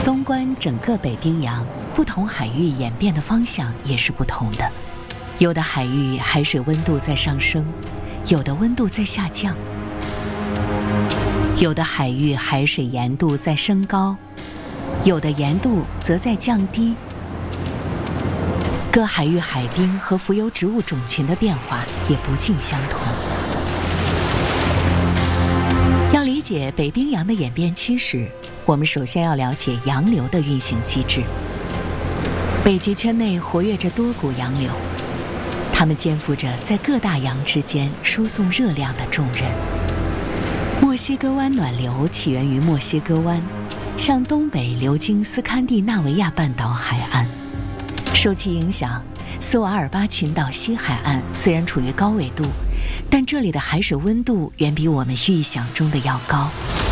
纵观整个北冰洋，不同海域演变的方向也是不同的。有的海域海水温度在上升，有的温度在下降；有的海域海水盐度在升高，有的盐度则在降低。各海域海冰和浮游植物种群的变化也不尽相同。要理解北冰洋的演变趋势，我们首先要了解洋流的运行机制。北极圈内活跃着多股洋流，它们肩负着在各大洋之间输送热量的重任。墨西哥湾暖流起源于墨西哥湾，向东北流经斯堪的纳维亚半岛海岸。受其影响，斯瓦尔巴群岛西海岸虽然处于高纬度，但这里的海水温度远比我们预想中的要高。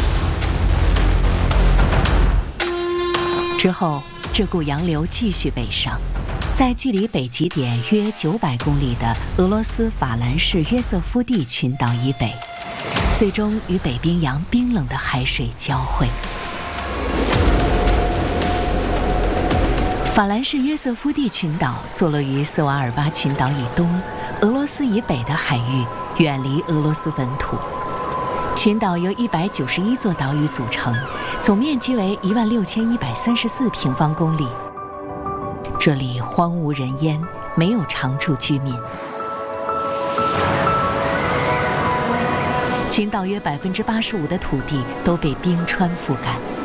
之后，这股洋流继续北上，在距离北极点约900公里的俄罗斯法兰士约瑟夫地群岛以北，最终与北冰洋冰冷的海水交汇。法兰士约瑟夫地群岛坐落于斯瓦尔巴群岛以东、俄罗斯以北的海域，远离俄罗斯本土。群岛由191座岛屿组成，总面积为16134平方公里。这里荒无人烟，没有常住居民。群岛约85%的土地都被冰川覆盖。